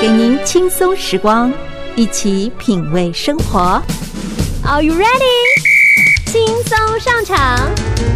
给您轻松时光，一起品味生活。Are you ready？ 轻松上场。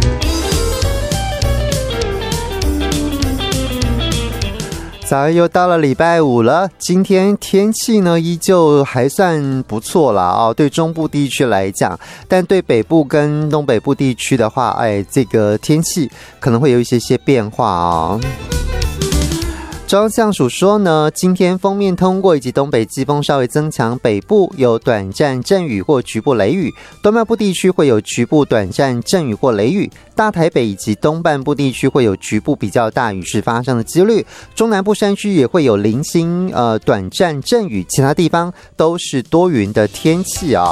早上又到了礼拜五了，今天天气呢依旧还算不错啦哦，对中部地区来讲，但对北部跟东北部地区的话，这个天气可能会有一些变化哦。中央气象署说呢，今天锋面通过以及东北季风稍微增强，北部有短暂阵雨或局部雷雨，东半部地区会有局部短暂阵雨或雷雨，大台北以及东半部地区会有局部比较大雨势发生的几率，中南部山区也会有零星短暂阵雨，其他地方都是多云的天气啊。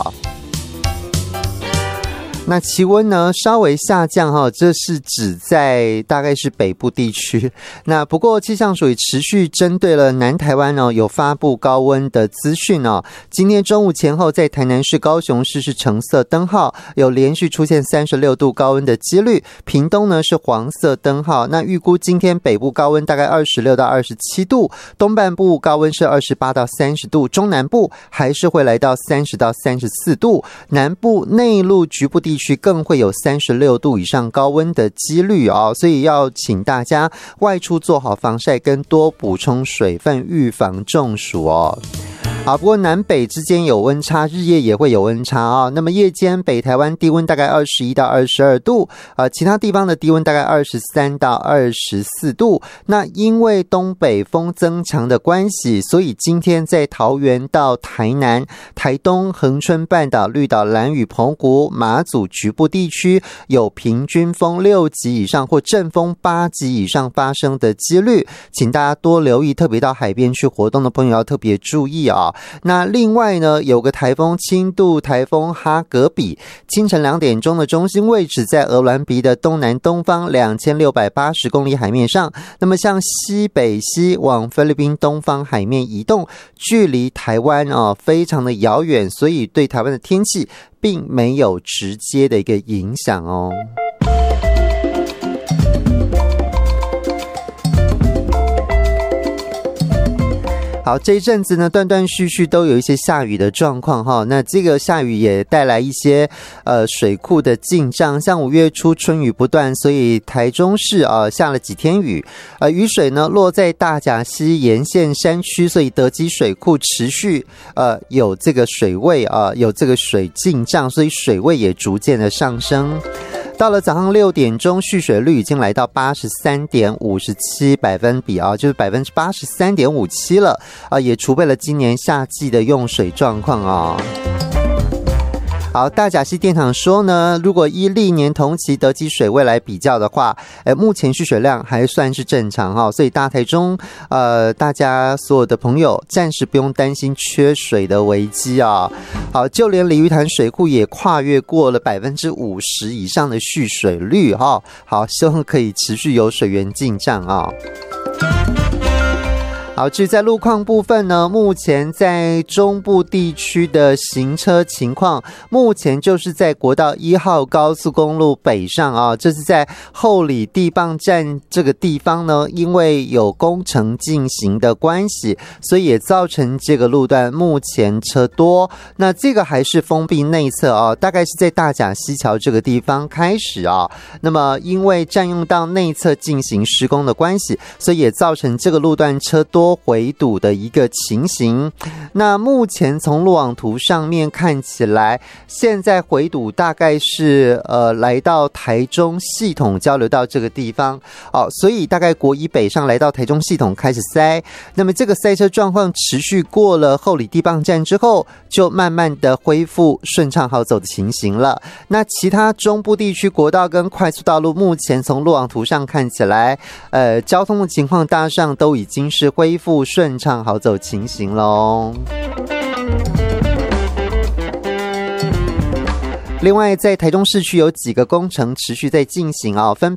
那气温呢稍微下降哈，这是指在大概是北部地区。那不过气象署也持续针对了南台湾有发布高温的资讯哦。今天中午前后，在台南市、高雄市是橙色灯号，有连续出现36度高温的几率。屏东呢是黄色灯号。那预估今天北部高温大概26到27度，东半部高温是28到30度，中南部还是会来到30到34度，南部内陆局部地区更会有36度以上高温的几率哦，所以要请大家外出做好防晒跟多补充水分，预防中暑哦。好，不过南北之间有温差，日夜也会有温差啊。那么夜间北台湾低温大概21到22度，其他地方的低温大概23到24度。那因为东北风增强的关系，所以今天在桃园到台南、台东、恒春半岛、绿岛、兰屿、澎湖、马祖局部地区有平均风6级以上或阵风8级以上发生的几率，请大家多留意，特别到海边去活动的朋友要特别注意啊。那另外呢，有个台风轻度台风哈格比，清晨2点钟的中心位置在鹅銮鼻的东南东方2680公里海面上，那么向西北西往菲律宾东方海面移动，距离台湾非常的遥远，所以对台湾的天气并没有直接的一个影响哦。好，这一阵子呢，断断续续都有一些下雨的状况哈。那这个下雨也带来一些水库的进账，像5月初春雨不断，所以台中市下了几天雨，雨水呢落在大甲溪沿线山区，所以德基水库持续有这个水位有这个水进账，所以水位也逐渐的上升。到了早上6点钟，蓄水率已经来到 83.57%就是 83.57% 了也储备了今年夏季的用水状况好，大甲溪电厂说呢，如果依历年同期德基水位来比较的话，目前蓄水量还算是正常所以大台中大家所有的朋友暂时不用担心缺水的危机好，就连鲤鱼潭水库也跨越过了 50% 以上的蓄水率好，希望可以持续有水源进账好，至于在路况部分呢，目前在中部地区的行车情况，目前就是在国道1号高速公路北上这是在后里地磅站这个地方呢，因为有工程进行的关系，所以也造成这个路段目前车多。那这个还是封闭内侧大概是在大甲溪桥这个地方开始那么因为占用到内侧进行施工的关系，所以也造成这个路段车多回堵的一个情形。那目前从路网图上面看起来，现在回堵大概是来到台中系统交流道这个地方所以大概国一北上来到台中系统开始塞。那么这个塞车状况持续过了后里地磅站之后，就慢慢的恢复顺畅好走的情形了。那其他中部地区国道跟快速道路，目前从路网图上看起来交通的情况大上都已经是恢复顺畅好走情形咯。另外在台中市区有几个工程持续在进行分别